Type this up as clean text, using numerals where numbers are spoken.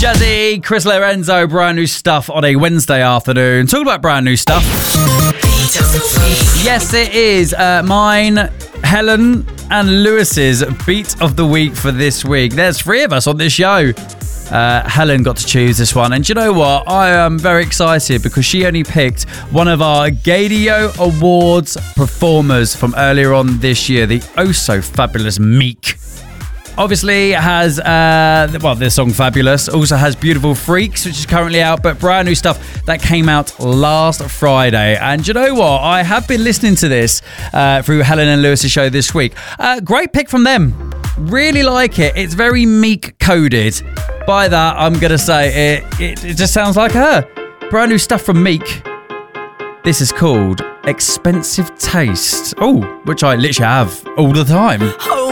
Jazzy, Chris Lorenzo, brand new stuff on a Wednesday afternoon. Talking about brand new stuff. Yes, it is mine, Helen and Lewis's Beat of the Week for this week. There's 3 of us on this show. Helen got to choose this one, and do you know what? I am very excited because she only picked one of our Gadio Awards performers from earlier on this year, the oh so fabulous Meek. Obviously has, the song Fabulous, also has Beautiful Freaks, which is currently out, but brand new stuff that came out last Friday. And you know what? I have been listening to this through Helen and Lewis's show this week. Great pick from them. Really like it. It's very Meek coded. By that, I'm going to say it just sounds like her. Brand new stuff from Meek. This is called Expensive Taste. Oh, which I literally have all the time. Oh,